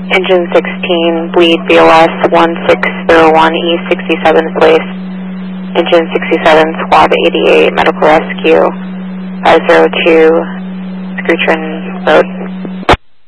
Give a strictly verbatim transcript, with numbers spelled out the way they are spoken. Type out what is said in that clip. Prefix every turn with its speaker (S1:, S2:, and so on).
S1: Engine sixteen, bleed B O S one six zero one E sixty-seventh place. Engine sixty-seven, squad eighty-eight, medical rescue five zero two, Scutron Road.